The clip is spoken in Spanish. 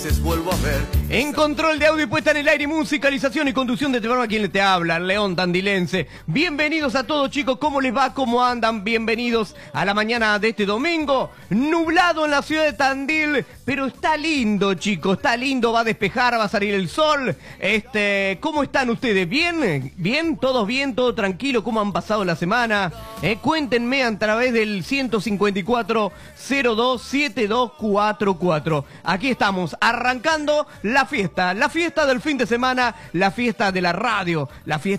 Vuelvo a ver. En control de audio y puesta en el aire, musicalización y conducción de este programa, quien te habla, León Tandilense. Bienvenidos a todos, chicos, ¿cómo les va? ¿Cómo andan? Bienvenidos a la mañana de este domingo, nublado en la ciudad de Tandil, pero está lindo, chicos, está lindo, va a despejar, va a salir el sol. ¿Cómo están ustedes? ¿Bien? ¿Bien? ¿Todos bien? ¿Todo tranquilo? ¿Cómo han pasado la semana? Cuéntenme a través del 154-027244. Aquí estamos, arrancando la fiesta del fin de semana, la fiesta de la radio, la fiesta